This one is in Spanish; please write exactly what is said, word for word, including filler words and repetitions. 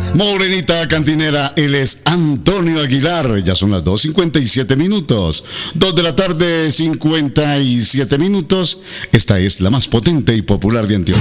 Morenita cantinera, él es Antonio Aguilar. Ya son las dos cincuenta y siete minutos. dos de la tarde, cincuenta y siete minutos. Esta es la más potente y popular de Antioquia.